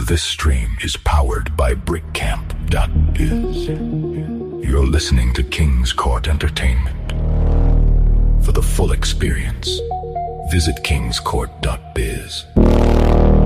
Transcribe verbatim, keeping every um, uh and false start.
This stream is powered by brickcamp dot biz. You're listening to King's Court Entertainment. For the full experience, visit kings court dot biz.